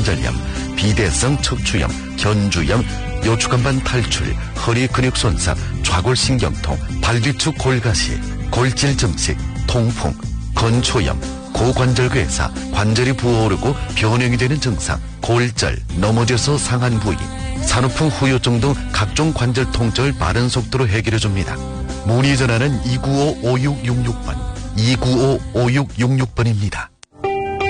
관절염, 비대성 척추염, 견주염, 요추간반 탈출, 허리 근육 손상, 좌골신경통, 발뒤축 골가시, 골질 증식, 통풍, 건초염, 고관절괴사, 관절이 부어오르고 변형이 되는 증상, 골절, 넘어져서 상한 부위, 산후풍 후유증 등 각종 관절 통증을 빠른 속도로 해결해줍니다. 문의 전화는 295-5666번, 295-5666번입니다.